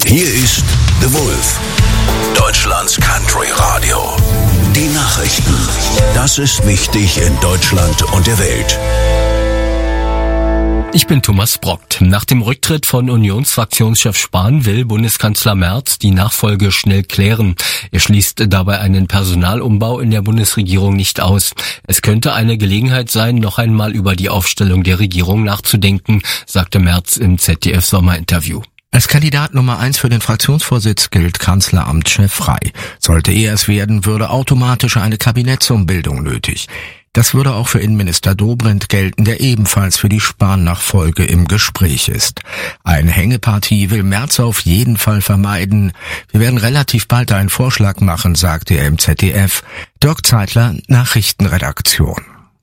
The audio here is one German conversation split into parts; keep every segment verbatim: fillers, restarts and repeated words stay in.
Hier ist The Wolf, Deutschlands Country Radio. Die Nachrichten. Das ist wichtig in Deutschland und der Welt. Ich bin Thomas Brockt. Nach dem Rücktritt von Unionsfraktionschef Spahn will Bundeskanzler Merz die Nachfolge schnell klären. Er schließt dabei einen Personalumbau in der Bundesregierung nicht aus. Es könnte eine Gelegenheit sein, noch einmal über die Aufstellung der Regierung nachzudenken, sagte Merz im Z D F-Sommerinterview. Als Kandidat Nummer eins für den Fraktionsvorsitz gilt Kanzleramtschef Frey. Sollte er es werden, würde automatisch eine Kabinettsumbildung nötig. Das würde auch für Innenminister Dobrindt gelten, der ebenfalls für die Spahn-Nachfolge im Gespräch ist. Eine Hängepartie will Merz auf jeden Fall vermeiden. Wir werden relativ bald einen Vorschlag machen, sagte er im Z D F. Dirk Zeitler, Nachrichtenredaktion.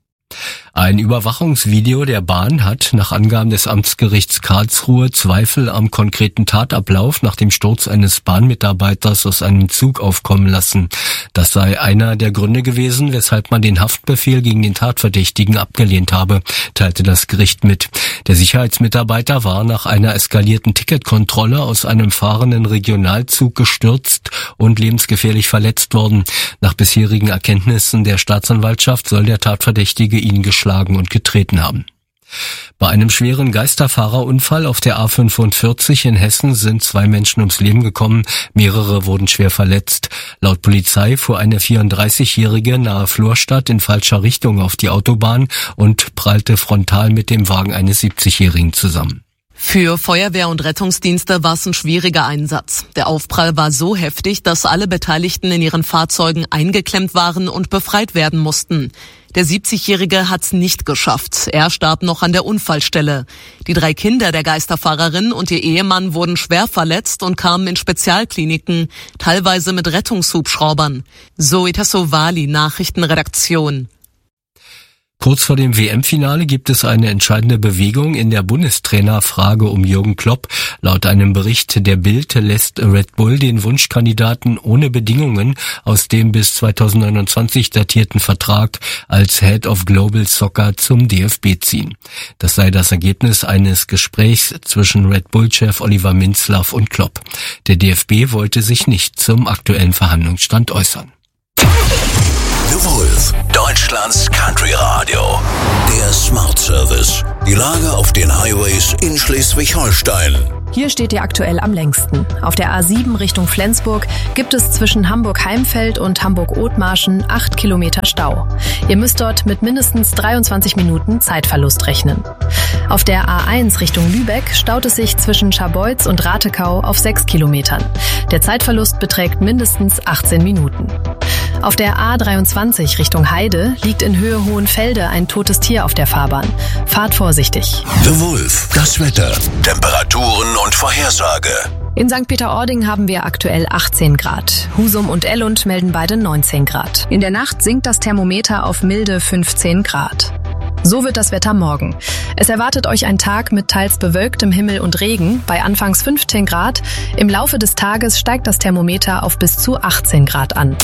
Ein Überwachungsvideo der Bahn hat nach Angaben des Amtsgerichts Karlsruhe Zweifel am konkreten Tatablauf nach dem Sturz eines Bahnmitarbeiters aus einem Zug aufkommen lassen. Das sei einer der Gründe gewesen, weshalb man den Haftbefehl gegen den Tatverdächtigen abgelehnt habe, teilte das Gericht mit. Der Sicherheitsmitarbeiter war nach einer eskalierten Ticketkontrolle aus einem fahrenden Regionalzug gestürzt und lebensgefährlich verletzt worden. Nach bisherigen Erkenntnissen der Staatsanwaltschaft soll der Tatverdächtige ihn geschlagen und getreten haben. Bei einem schweren Geisterfahrerunfall auf der A fünfundvierzig in Hessen sind zwei Menschen ums Leben gekommen, mehrere wurden schwer verletzt. Laut Polizei fuhr eine vierunddreißigjährige nahe Florstadt in falscher Richtung auf die Autobahn und prallte frontal mit dem Wagen eines siebzigjährigen zusammen. Für Feuerwehr und Rettungsdienste war es ein schwieriger Einsatz. Der Aufprall war so heftig, dass alle Beteiligten in ihren Fahrzeugen eingeklemmt waren und befreit werden mussten. Der siebzigjährige hat's nicht geschafft. Er starb noch an der Unfallstelle. Die drei Kinder der Geisterfahrerin und ihr Ehemann wurden schwer verletzt und kamen in Spezialkliniken, teilweise mit Rettungshubschraubern. Zoe Tassovali, Nachrichtenredaktion. Kurz vor dem W M-Finale gibt es eine entscheidende Bewegung in der Bundestrainerfrage um Jürgen Klopp. Laut einem Bericht der Bild lässt Red Bull den Wunschkandidaten ohne Bedingungen aus dem bis zweitausendneunundzwanzig datierten Vertrag als Head of Global Soccer zum D F B ziehen. Das sei das Ergebnis eines Gesprächs zwischen Red Bull-Chef Oliver Minzlaff und Klopp. Der D F B wollte sich nicht zum aktuellen Verhandlungsstand äußern. The Wolf, Deutschlands Country Radio. Der Smart Service. Die Lage auf den Highways in Schleswig-Holstein. Hier steht ihr aktuell am längsten. Auf der A sieben Richtung Flensburg gibt es zwischen Hamburg-Heimfeld und Hamburg-Othmarschen acht Kilometer Stau. Ihr müsst dort mit mindestens dreiundzwanzig Minuten Zeitverlust rechnen. Auf der A eins Richtung Lübeck staut es sich zwischen Scharbeutz und Ratekau auf sechs Kilometern. Der Zeitverlust beträgt mindestens achtzehn Minuten. Auf der A dreiundzwanzig Richtung Heide liegt in Höhe Hohenfelde ein totes Tier auf der Fahrbahn. Fahrt vorsichtig. The Wolf, das Wetter, Temperaturen und Vorhersage. In Sankt Peter-Ording haben wir aktuell achtzehn Grad. Husum und Ellund melden beide neunzehn Grad. In der Nacht sinkt das Thermometer auf milde fünfzehn Grad. So wird das Wetter morgen. Es erwartet euch ein Tag mit teils bewölktem Himmel und Regen bei anfangs fünfzehn Grad. Im Laufe des Tages steigt das Thermometer auf bis zu achtzehn Grad an.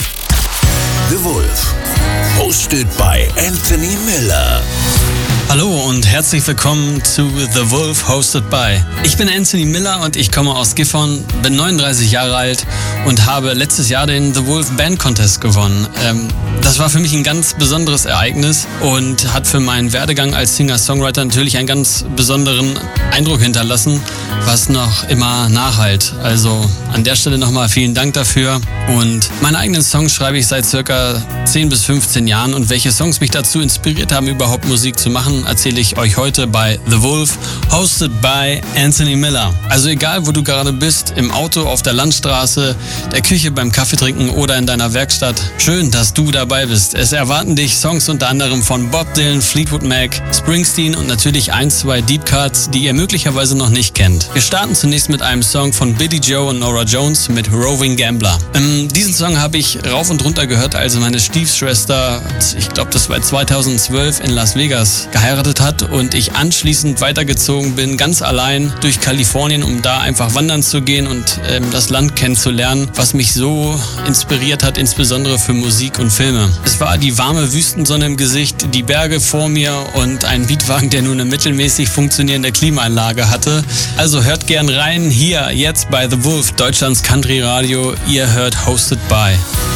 The Wolf, hosted by Anthony Miller. Hallo und herzlich willkommen zu The Wolf, hosted by. Ich bin Anthony Miller und ich komme aus Gifhorn, bin neununddreißig Jahre alt und habe letztes Jahr den The Wolf Band Contest gewonnen. Ähm, das war für mich ein ganz besonderes Ereignis und hat für meinen Werdegang als Singer-Songwriter natürlich einen ganz besonderen Eindruck hinterlassen, was noch immer nachhalt. Also an der Stelle nochmal vielen Dank dafür. Und meine eigenen Songs schreibe ich seit circa zehn bis fünfzehn Jahren und welche Songs mich dazu inspiriert haben, überhaupt Musik zu machen, erzähle ich euch heute bei The Wolf, hosted by Anthony Miller. Also egal, wo du gerade bist, im Auto, auf der Landstraße, der Küche, beim Kaffeetrinken oder in deiner Werkstatt, schön, dass du dabei bist. Es erwarten dich Songs unter anderem von Bob Dylan, Fleetwood Mac, Springsteen und natürlich ein, zwei Deep Cuts, die ihr möglicherweise noch nicht kennt. Wir starten zunächst mit einem Song von Billy Joe und Nora Jones mit Roving Gambler. Ähm, diesen Song habe ich rauf und runter gehört, als meine Stiefschwester, ich glaube das war zweitausendzwölf in Las Vegas, geheiratet geheiratet hat und ich anschließend weitergezogen bin, ganz allein durch Kalifornien, um da einfach wandern zu gehen und ähm, das Land kennenzulernen, was mich so inspiriert hat, insbesondere für Musik und Filme. Es war die warme Wüstensonne im Gesicht, die Berge vor mir und ein Mietwagen, der nur eine mittelmäßig funktionierende Klimaanlage hatte. Also hört gern rein, hier jetzt bei The Wolf, Deutschlands Country Radio. Ihr hört Hosted by.